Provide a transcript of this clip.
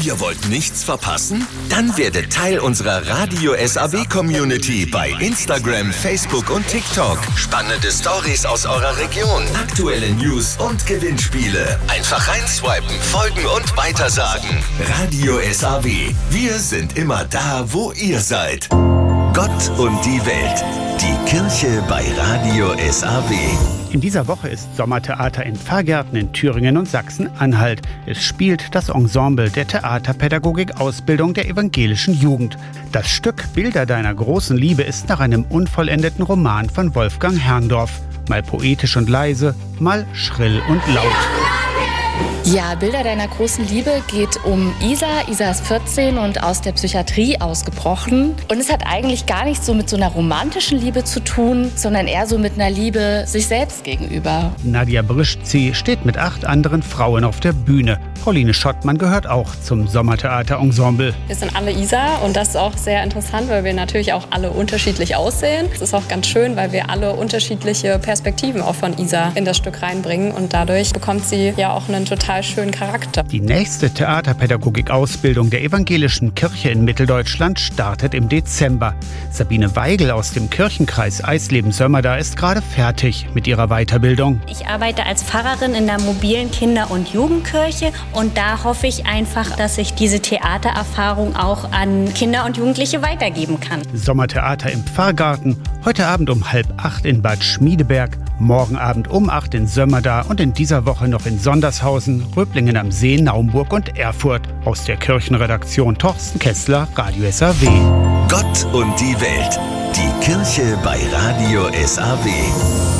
Ihr wollt nichts verpassen? Dann werdet Teil unserer Radio SAW-Community bei Instagram, Facebook und TikTok. Spannende Stories aus eurer Region, aktuelle News und Gewinnspiele. Einfach reinswipen, folgen und weitersagen. Radio SAW. Wir sind immer da, wo ihr seid. Gott und die Welt. Die Kirche bei Radio SAW. In dieser Woche ist Sommertheater in Pfarrgärten in Thüringen und Sachsen-Anhalt. Es spielt das Ensemble der Theaterpädagogik-Ausbildung der evangelischen Jugend. Das Stück Bilder deiner großen Liebe ist nach einem unvollendeten Roman von Wolfgang Herrndorff. Mal poetisch und leise, mal schrill und laut. Ja, Bilder deiner großen Liebe geht um Isa. Isa ist 14 und aus der Psychiatrie ausgebrochen. Und es hat eigentlich gar nichts so mit so einer romantischen Liebe zu tun, sondern eher so mit einer Liebe sich selbst gegenüber. Nadja Brischzi steht mit 8 anderen Frauen auf der Bühne. Pauline Schottmann gehört auch zum Sommertheater-Ensemble. Wir sind alle Isa und das ist auch sehr interessant, weil wir natürlich auch alle unterschiedlich aussehen. Es ist auch ganz schön, weil wir alle unterschiedliche Perspektiven auch von Isa in das Stück reinbringen und dadurch bekommt sie ja auch einen total schönen Charakter. Die nächste Theaterpädagogik-Ausbildung der evangelischen Kirche in Mitteldeutschland startet im Dezember. Sabine Weigel aus dem Kirchenkreis Eisleben-Sömmerda ist gerade fertig mit ihrer Weiterbildung. Ich arbeite als Pfarrerin in der mobilen Kinder- und Jugendkirche und da hoffe ich einfach, dass ich diese Theatererfahrung auch an Kinder und Jugendliche weitergeben kann. Sommertheater im Pfarrgarten, heute Abend um 7:30 in Bad Schmiedeberg, morgen Abend um 8 in Sömmerda und in dieser Woche noch in Sondershausen, Röblingen am See, Naumburg und Erfurt. Aus der Kirchenredaktion Torsten Kessler, Radio SAW. Gott und die Welt. Die Kirche bei Radio SAW.